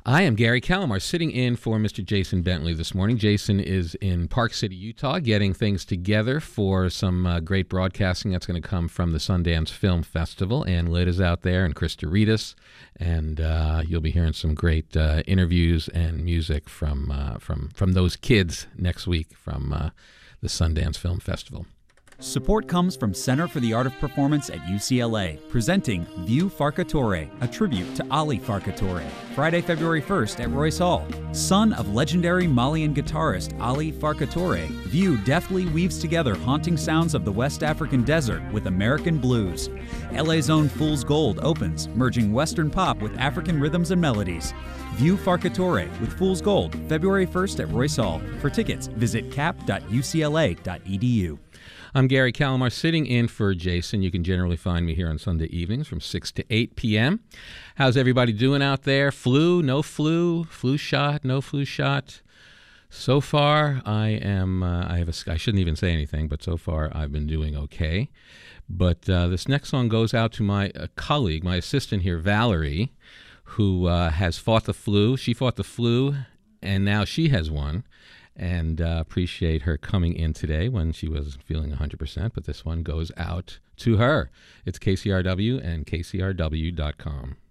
I am Gary Calamar, sitting in for Mr. Jason Bentley this morning. Jason is in Park City, Utah, getting things together for some great broadcasting that's going to come from the Sundance Film Festival. And Lid is out there, and Krista Ritas, and you'll be hearing some great interviews and music from those kids next week from the Sundance Film Festival. Support comes from Center for the Art of Performance at UCLA, presenting View Farcatore, a tribute to Ali Farcatore, Friday, February 1st at Royce Hall. Son of legendary Malian guitarist Ali Farcatore, View deftly weaves together haunting sounds of the West African desert with American blues. LA's own Fool's Gold opens, merging Western pop with African rhythms and melodies. View Farcatore with Fool's Gold, February 1st at Royce Hall. For tickets, visit cap.ucla.edu. I'm Gary Calamar, sitting in for Jason. You can generally find me here on Sunday evenings from 6 to 8 p.m. How's everybody doing out there? Flu, no flu, flu shot, no flu shot? So far, I shouldn't even say anything, but so far I've been doing okay. But this next song goes out to my colleague, my assistant here, Valerie, who has fought the flu. She fought the flu, and now she has won. And appreciate her coming in today when she was feeling 100%, but this one goes out to her. It's KCRW and KCRW.com.